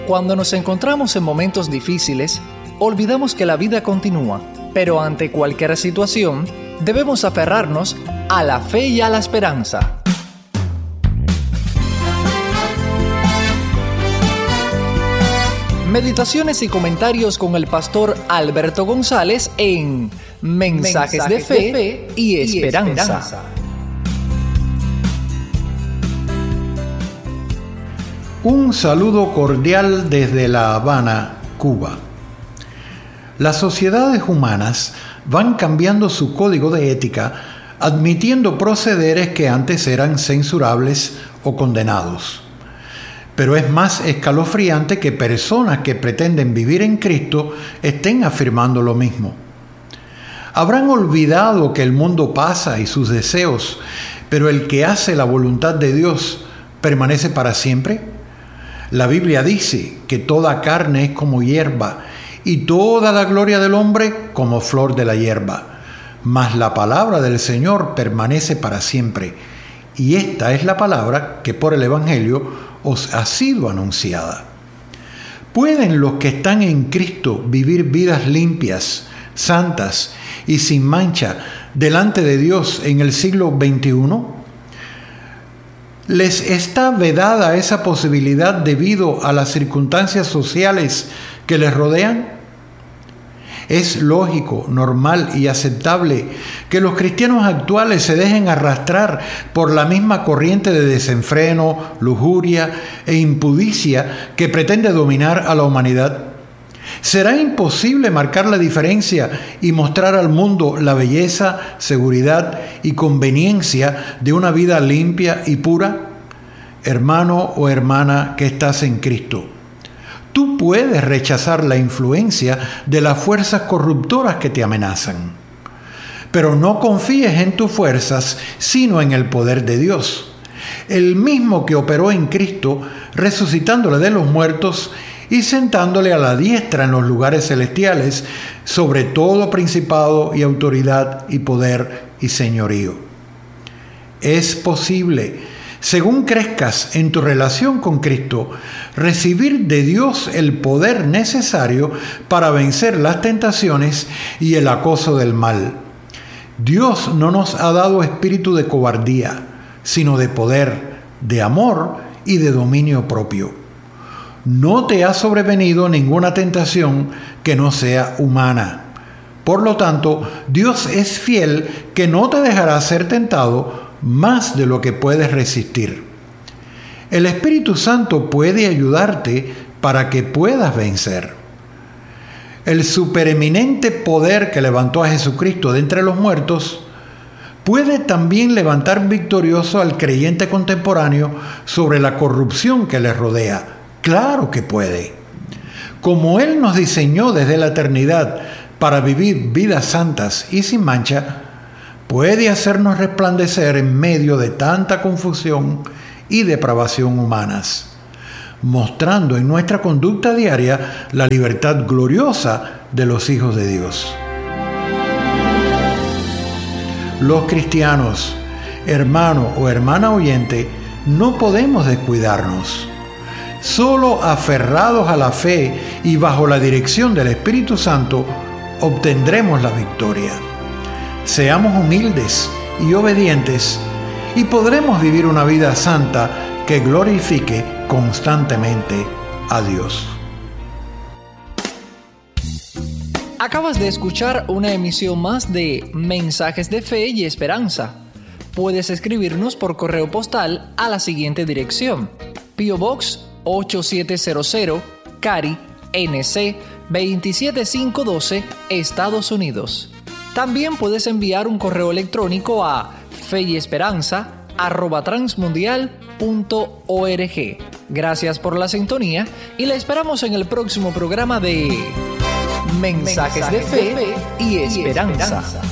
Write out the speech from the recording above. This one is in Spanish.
Cuando nos encontramos en momentos difíciles, olvidamos que la vida continúa, pero ante cualquier situación, debemos aferrarnos a la fe y a la esperanza. Meditaciones y comentarios con el pastor Alberto González en Mensajes de Fe y Esperanza. Un saludo cordial desde La Habana, Cuba. Las sociedades humanas van cambiando su código de ética, admitiendo procederes que antes eran censurables o condenados. Pero es más escalofriante que personas que pretenden vivir en Cristo estén afirmando lo mismo. ¿Habrán olvidado que el mundo pasa y sus deseos, pero el que hace la voluntad de Dios permanece para siempre? La Biblia dice que toda carne es como hierba y toda la gloria del hombre como flor de la hierba. Mas la palabra del Señor permanece para siempre. Y esta es la palabra que por el Evangelio os ha sido anunciada. ¿Pueden los que están en Cristo vivir vidas limpias, santas y sin mancha delante de Dios en el siglo XXI? ¿Les está vedada esa posibilidad debido a las circunstancias sociales que les rodean? Es lógico, normal y aceptable que los cristianos actuales se dejen arrastrar por la misma corriente de desenfreno, lujuria e impudicia que pretende dominar a la humanidad. ¿Será imposible marcar la diferencia y mostrar al mundo la belleza, seguridad y conveniencia de una vida limpia y pura? Hermano o hermana que estás en Cristo, tú puedes rechazar la influencia de las fuerzas corruptoras que te amenazan. Pero no confíes en tus fuerzas, sino en el poder de Dios, el mismo que operó en Cristo, resucitándole de los muertos y sentándole a la diestra en los lugares celestiales, sobre todo principado y autoridad y poder y señorío. Es posible, según crezcas en tu relación con Cristo, recibir de Dios el poder necesario para vencer las tentaciones y el acoso del mal. Dios no nos ha dado espíritu de cobardía, sino de poder, de amor y de dominio propio. No te ha sobrevenido ninguna tentación que no sea humana. Por lo tanto, Dios es fiel que no te dejará ser tentado más de lo que puedes resistir. El Espíritu Santo puede ayudarte para que puedas vencer. El supereminente poder que levantó a Jesucristo de entre los muertos puede también levantar victorioso al creyente contemporáneo sobre la corrupción que le rodea. Claro que puede. Como Él nos diseñó desde la eternidad para vivir vidas santas y sin mancha, puede hacernos resplandecer en medio de tanta confusión y depravación humanas, mostrando en nuestra conducta diaria la libertad gloriosa de los hijos de Dios. Los cristianos, hermano o hermana oyente, no podemos descuidarnos. Solo aferrados a la fe y bajo la dirección del Espíritu Santo obtendremos la victoria. Seamos humildes y obedientes y podremos vivir una vida santa que glorifique constantemente a Dios. Acabas de escuchar una emisión más de Mensajes de Fe y Esperanza. Puedes escribirnos por correo postal a la siguiente dirección: P.O. Box 8700, Cary, NC 27512, Estados Unidos. También puedes enviar un correo electrónico a feyesperanza@transmundial.org. Gracias por la sintonía y la esperamos en el próximo programa de Mensajes de Fe y Esperanza.